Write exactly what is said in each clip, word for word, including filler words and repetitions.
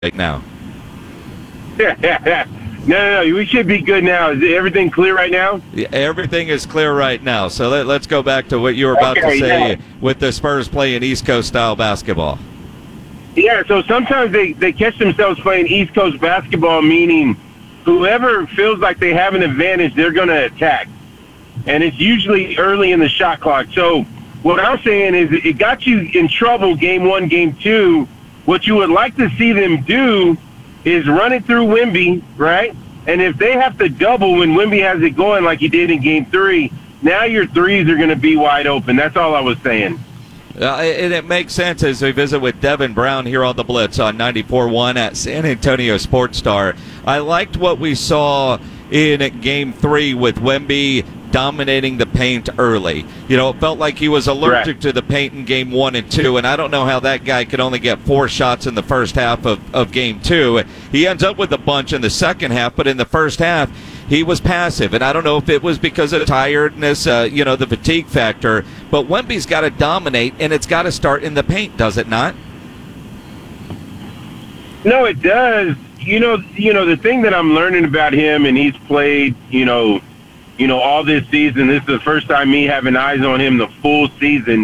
right now. Yeah, yeah, yeah. No, no, no. We should be good now. Is everything clear right now? Yeah, everything is clear right now. So let, let's go back to what you were about Okay, to say yeah. with the Spurs playing East Coast style basketball. Yeah, so sometimes they, they catch themselves playing East Coast basketball, meaning whoever feels like they have an advantage, they're going to attack. And it's usually early in the shot clock. So what I'm saying is it got you in trouble game one, game two. What you would like to see them do is run it through Wemby, right? And if they have to double when Wemby has it going like he did in game three, now your threes are going to be wide open. That's all I was saying. Uh, and it makes sense as we visit with Devin Brown here on the Blitz on ninety-four point one at San Antonio Sports Star. I liked what we saw in game three with Wemby dominating the paint early. You know, it felt like he was allergic Correct. to the paint in game one and two, and I don't know how that guy could only get four shots in the first half of, of game two. He ends up with a bunch in the second half, but in the first half, he was passive, and I don't know if it was because of tiredness, uh, you know, the fatigue factor, but Wemby's got to dominate, and it's got to start in the paint, does it not? No, it does. You know, you know, the thing that I'm learning about him, and he's played, you know, you know, all this season. This is the first time me having eyes on him the full season.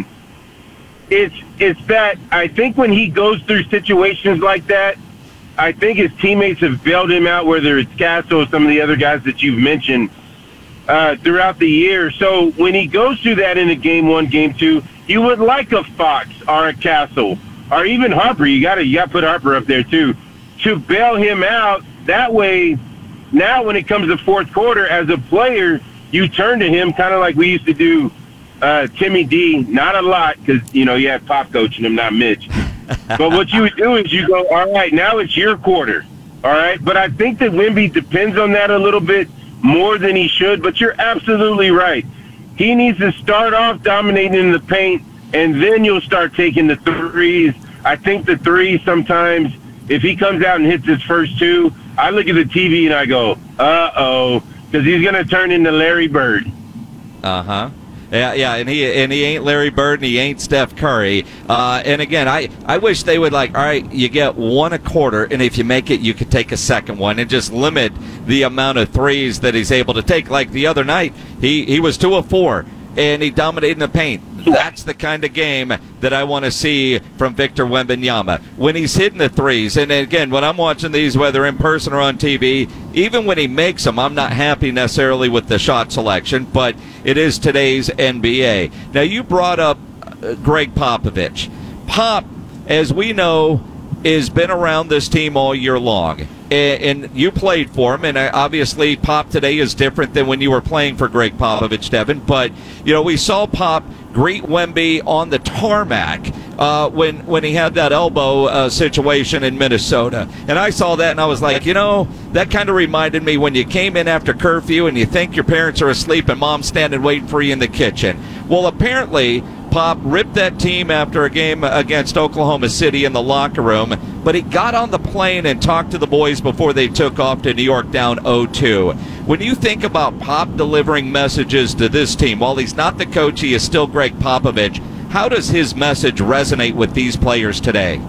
It's it's that I think when he goes through situations like that, I think his teammates have bailed him out, whether it's Castle or some of the other guys that you've mentioned uh, throughout the year. So when he goes through that in a game one, game two, you would like a Fox or a Castle or even Harper. You got to you got to put Harper up there too to bail him out. That way, now when it comes to fourth quarter, as a player, you turn to him kind of like we used to do uh, Timmy D. Not a lot because, you know, you had Pop coaching him, not Mitch. But what you would do is you go, all right, now it's your quarter, all right? But I think that Wemby depends on that a little bit more than he should, but you're absolutely right. He needs to start off dominating in the paint, and then you'll start taking the threes. I think the threes sometimes, if he comes out and hits his first two, I look at the T V and I go, uh-oh, because he's going to turn into Larry Bird. Uh-huh. Yeah, yeah, and he and he ain't Larry Bird and he ain't Steph Curry. Uh, and again, I, I wish they would like, all right, you get one a quarter, and if you make it, you could take a second one and just limit the amount of threes that he's able to take. Like the other night, he, he was two of four, and he dominated in the paint. That's the kind of game that I want to see from Victor Wembanyama when he's hitting the threes. And again, when I'm watching these, whether in person or on T V, even when he makes them, I'm not happy necessarily with the shot selection, but it is today's N B A. Now, you brought up Greg Popovich. Pop, as we know, has been around this team all year long. And you played for him, and obviously Pop today is different than when you were playing for Greg Popovich, Devin. But, you know, we saw Pop greet Wemby on the tarmac uh, when when he had that elbow uh, situation in Minnesota. And I saw that, and I was like, you know, that kind of reminded me when you came in after curfew and you think your parents are asleep and mom's standing waiting for you in the kitchen. Well, apparently Pop ripped that team after a game against Oklahoma City in the locker room, but he got on the plane and talked to the boys before they took off to New York down oh two. When you think about Pop delivering messages to this team, while he's not the coach, he is still Greg Popovich. How does his message resonate with these players today?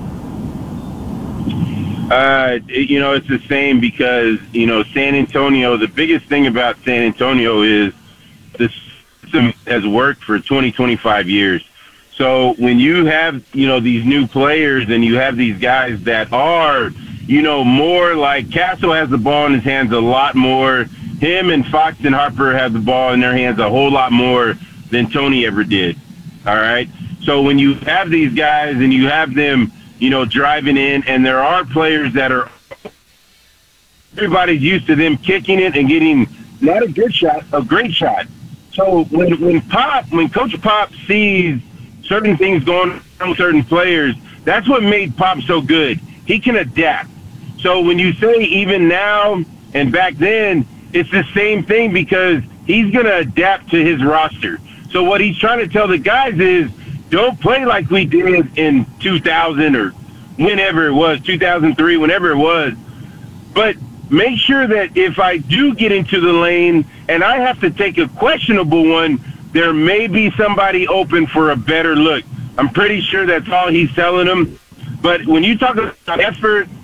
Uh, you know, it's the same because, you know, San Antonio, the biggest thing about San Antonio is the system has worked for twenty, twenty-five years. So when you have, you know, these new players and you have these guys that are, you know, more like Castle has the ball in his hands a lot more. Him and Fox and Harper have the ball in their hands a whole lot more than Tony ever did. All right. So when you have these guys and you have them, you know, driving in, and there are players that are, everybody's used to them kicking it and getting not a good shot, a great shot. So when, when Pop, when Coach Pop sees certain things going on with certain players, that's what made Pop so good. He can adapt. So when you say even now and back then, it's the same thing because he's going to adapt to his roster. So what he's trying to tell the guys is, don't play like we did in two thousand or whenever it was, two thousand three, whenever it was. But make sure that if I do get into the lane and I have to take a questionable one, there may be somebody open for a better look. I'm pretty sure that's all he's telling them. But when you talk about effort